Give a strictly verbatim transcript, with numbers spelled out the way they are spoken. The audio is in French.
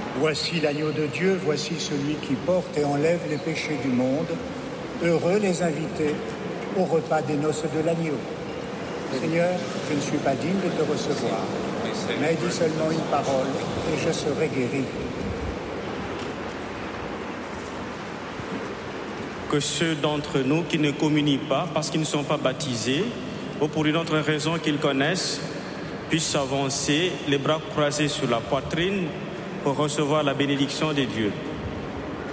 Voici l'agneau de Dieu, voici celui qui porte et enlève les péchés du monde. Heureux les invités au repas des noces de l'agneau. Seigneur, je ne suis pas digne de te recevoir, mais dis seulement une parole et je serai guéri. Que ceux d'entre nous qui ne communient pas parce qu'ils ne sont pas baptisés, ou pour une autre raison qu'ils connaissent, puissent s'avancer, les bras croisés sur la poitrine, pour recevoir la bénédiction de Dieu.